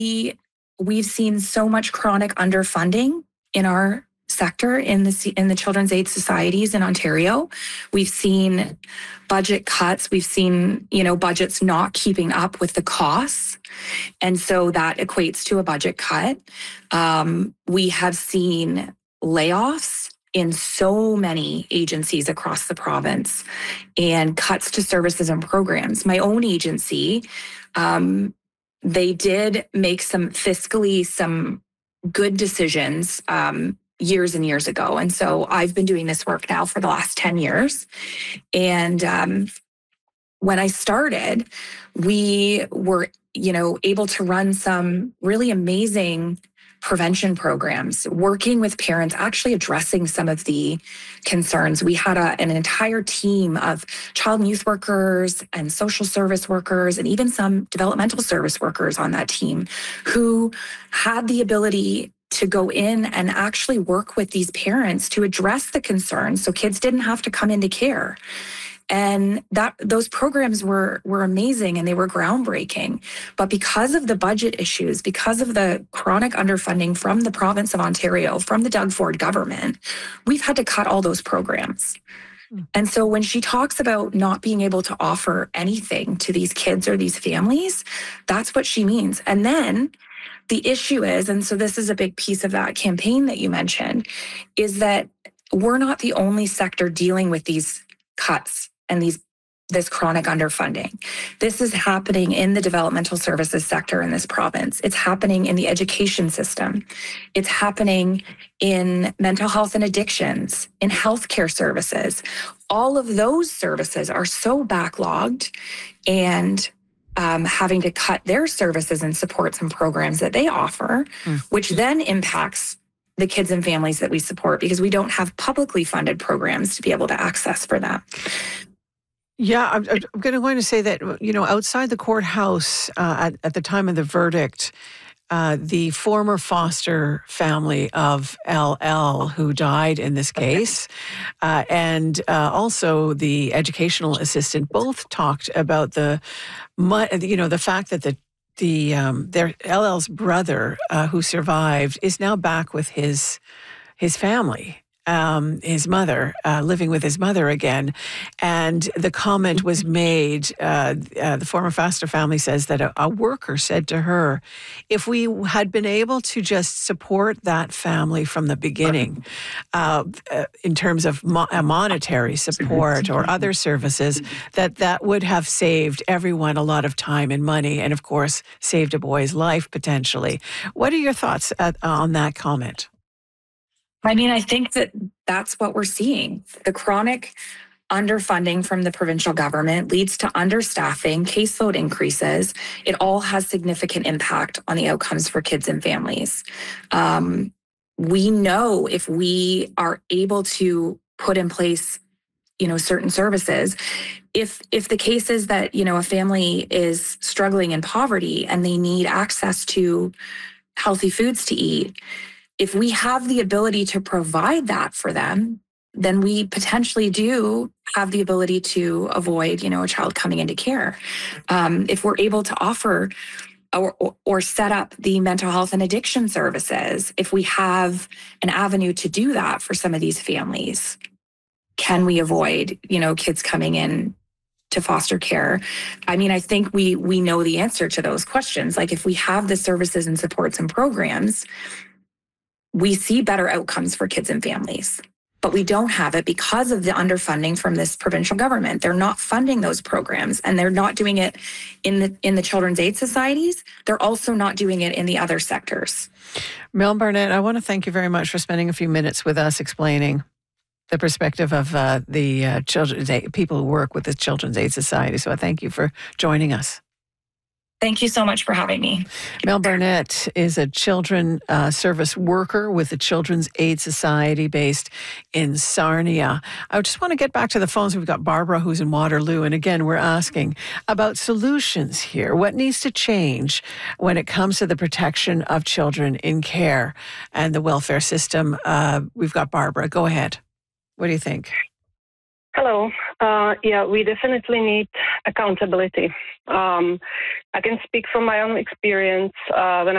we've seen so much chronic underfunding in our sector in the children's aid societies in Ontario. We've seen budget cuts. We've seen, budgets not keeping up with the costs. And so that equates to a budget cut. We have seen layoffs in so many agencies across the province and cuts to services and programs. My own agency, they did make some good decisions years and years ago. And so I've been doing this work now for the last 10 years. And when I started, we were, able to run some really amazing prevention programs, working with parents, actually addressing some of the concerns. We had an entire team of child and youth workers and social service workers and even some developmental service workers on that team who had the ability to go in and actually work with these parents to address the concerns so kids didn't have to come into care. And those programs were amazing and they were groundbreaking. But because of the budget issues, because of the chronic underfunding from the province of Ontario, from the Doug Ford government, we've had to cut all those programs. And so when she talks about not being able to offer anything to these kids or these families, that's what she means. And then the issue is, and so this is a big piece of that campaign that you mentioned, is that we're not the only sector dealing with these cuts and this chronic underfunding. This is happening in the developmental services sector in this province. It's happening in the education system. It's happening in mental health and addictions, in healthcare services. All of those services are so backlogged and having to cut their services and supports and programs that they offer, which then impacts the kids and families that we support because we don't have publicly funded programs to be able to access for them. Yeah, I'm going to say that, outside the courthouse at the time of the verdict, the former foster family of LL who died in this case, and also the educational assistant both talked about the fact that their LL's brother who survived is now back with his family. His mother, living with his mother again. And the comment was made, the former foster family says that a worker said to her, if we had been able to just support that family from the beginning, in terms of monetary support or other services, that would have saved everyone a lot of time and money and, of course, saved a boy's life potentially. What are your thoughts on that comment? I mean, I think that's what we're seeing. The chronic underfunding from the provincial government leads to understaffing, caseload increases. It all has significant impact on the outcomes for kids and families. We know if we are able to put in place, certain services, if the case is that, a family is struggling in poverty and they need access to healthy foods to eat, if we have the ability to provide that for them, then we potentially do have the ability to avoid, a child coming into care. If we're able to offer or set up the mental health and addiction services, if we have an avenue to do that for some of these families, can we avoid, kids coming in to foster care? I mean, I think we know the answer to those questions. Like if we have the services and supports and programs, we see better outcomes for kids and families, but we don't have it because of the underfunding from this provincial government. They're not funding those programs and they're not doing it in the children's aid societies. They're also not doing it in the other sectors. Mel Barnett, I want to thank you very much for spending a few minutes with us explaining the perspective of the children's aid, people who work with the Children's Aid Society. So I thank you for joining us. Thank you so much for having me. Mel Barnett is a children service worker with the Children's Aid Society based in Sarnia. I just want to get back to the phones. We've got Barbara who's in Waterloo. And again, we're asking about solutions here. What needs to change when it comes to the protection of children in care and the welfare system? We've got Barbara. Go ahead. What do you think? Hello. Yeah, we definitely need accountability. I can speak from my own experience when